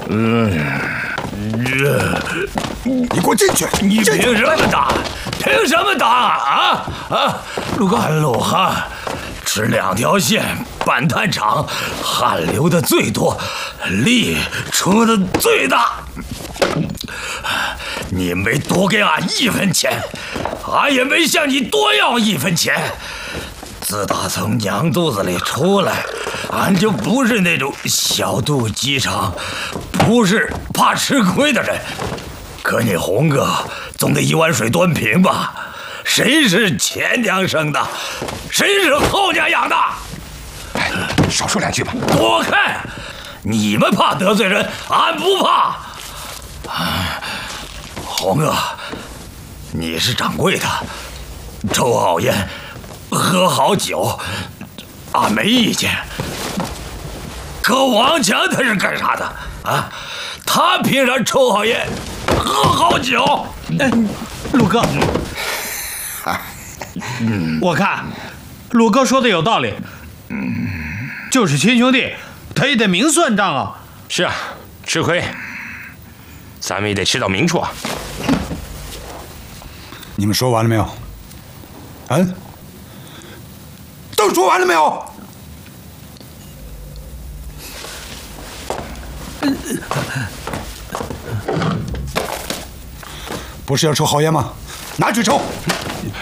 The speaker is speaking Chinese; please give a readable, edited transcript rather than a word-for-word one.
你给我进去！ 你凭什么打？凭什么打啊？陆哥，安陆汉是2条线办探场，汗流的最多，力出的最大。你没多给俺1分钱，俺也没向你多要1分钱。自打从娘肚子里出来，俺就不是那种小肚鸡肠，不是怕吃亏的人。可你红哥总得1碗水端平吧？谁是前娘生的？谁是后娘养的？ 哎，少说2句吧。 躲开！你们怕得罪人，俺不怕。红哥，你是掌柜的，抽好烟，喝好酒，俺没意见。可王强他是干啥的啊？他凭啥抽好烟，喝好酒？ 哎，陆哥，我看陆哥说的有道理。就是亲兄弟，他也得明算账啊。 是啊，吃亏，咱们也得吃到明处啊。 你们说完了没有？都说完了没有？不是要抽好烟吗？拿去抽！